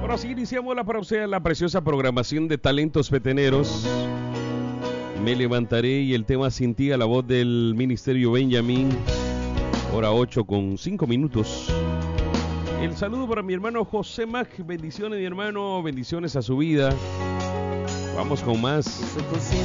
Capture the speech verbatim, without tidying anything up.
Bueno, así iniciamos la, para usted la preciosa programación de Talentos Peteneros. Me levantaré y el tema Sin ti, a la voz del Ministerio Benjamín. Hora ocho con cinco minutos. El saludo para mi hermano José Mac. Bendiciones, mi hermano. Bendiciones a su vida. Vamos con más.